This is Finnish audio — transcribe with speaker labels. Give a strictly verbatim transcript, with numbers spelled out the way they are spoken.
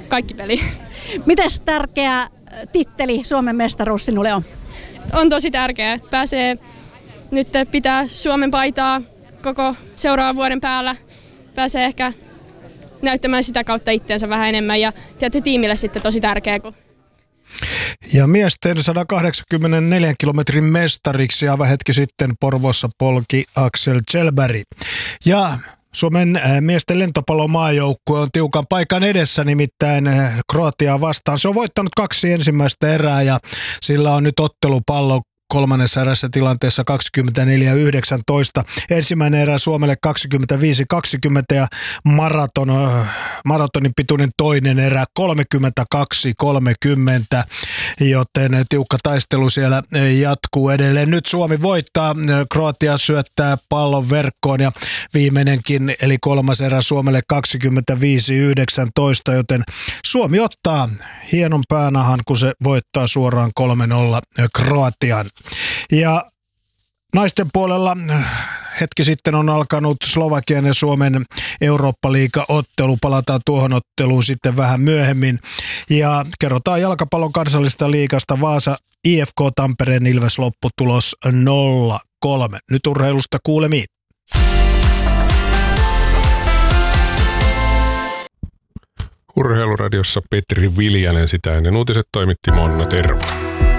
Speaker 1: kaikki peli.
Speaker 2: Mites tärkeä titteli Suomen mestaruus sinulle on?
Speaker 1: On tosi tärkeää. Pääsee nyt pitää Suomen paitaa koko seuraavan vuoden päällä. Pääsee ehkä näyttämään sitä kautta itteensä vähän enemmän ja tietysti tiimille sitten tosi tärkeää. Kun...
Speaker 3: Ja miesten sata kahdeksankymmentäneljä kilometrin mestariksi aivan hetki sitten Porvoossa polki Axel Kjellberg. Ja Suomen miesten lentopallomaajoukkue on tiukan paikan edessä, nimittäin Kroatiaa vastaan. Se on voittanut kaksi ensimmäistä erää ja sillä on nyt ottelupallo kolmannessa erässä tilanteessa kaksikymmentäneljä yhdeksäntoista. Ensimmäinen erä Suomelle kaksikymmentäviisi kaksikymmentä ja maraton, maratonin pituinen toinen erä kolmekymmentäkaksi kolmekymmentä, joten tiukka taistelu siellä jatkuu edelleen. Nyt Suomi voittaa, Kroatia syöttää pallon verkkoon ja viimeinenkin eli kolmas erä Suomelle kaksikymmentäviisi yhdeksäntoista, joten Suomi ottaa hienon päänahan, kun se voittaa suoraan kolme nolla Kroatian. Ja naisten puolella hetki sitten on alkanut Slovakian ja Suomen Eurooppa-liiga-ottelu. Palataan tuohon otteluun sitten vähän myöhemmin. Ja kerrotaan jalkapallon kansallisesta liigasta. Vaasa I F K Tampereen Ilves lopputulos nolla kolme. Nyt urheilusta kuulemiin.
Speaker 4: Urheiluradiossa Petri Viljanen, sitä ennen uutiset toimitti Monna Tervo.